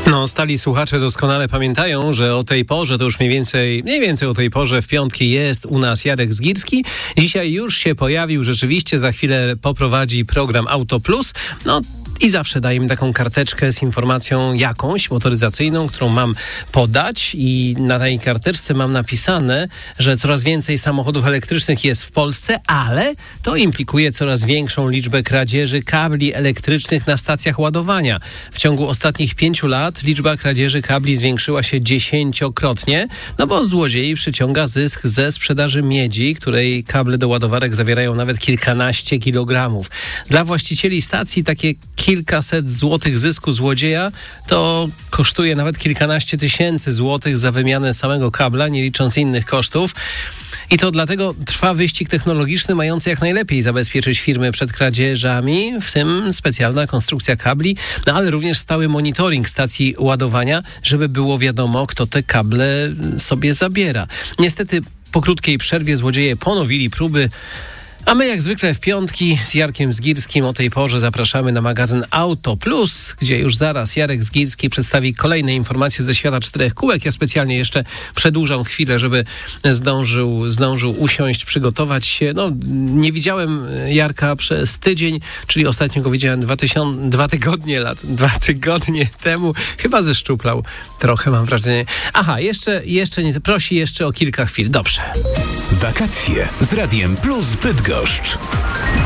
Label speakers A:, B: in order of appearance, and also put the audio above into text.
A: No, stali słuchacze doskonale pamiętają, że o tej porze, to już mniej więcej o tej porze w piątki jest u nas Jarek Zgirski. Dzisiaj już się pojawił, rzeczywiście za chwilę poprowadzi program Auto Plus. No i zawsze daje mi taką karteczkę z informacją jakąś motoryzacyjną, którą mam podać i na tej karteczce mam napisane, że coraz więcej samochodów elektrycznych jest w Polsce, ale to implikuje coraz większą liczbę kradzieży kabli elektrycznych na stacjach ładowania. W ciągu ostatnich 5 lat liczba kradzieży kabli zwiększyła się 10-krotnie, no bo złodziei przyciąga zysk ze sprzedaży miedzi, której kable do ładowarek zawierają nawet kilkanaście kilogramów. Dla właścicieli stacji takie kilkaset złotych zysku złodzieja to kosztuje nawet kilkanaście tysięcy złotych za wymianę samego kabla, nie licząc innych kosztów. I to dlatego trwa wyścig technologiczny mający jak najlepiej zabezpieczyć firmy przed kradzieżami, w tym specjalna konstrukcja kabli, no ale również stały monitoring stacji ładowania, żeby było wiadomo, kto te kable sobie zabiera. Niestety po krótkiej przerwie złodzieje ponowili próby, a my jak zwykle w piątki z Jarkiem Zgirskim o tej porze zapraszamy na magazyn Auto Plus, gdzie już zaraz Jarek Zgirski przedstawi kolejne informacje ze świata 4 kółek. Ja specjalnie jeszcze przedłużam chwilę, żeby zdążył usiąść, przygotować się. No, nie widziałem Jarka przez tydzień, czyli ostatnio go widziałem 2 tygodnie temu. Chyba zeszczuplał trochę, mam wrażenie. Aha, jeszcze nie, prosi jeszcze o kilka chwil. Dobrze.
B: Wakacje z Radiem Plus Bydgoszcz.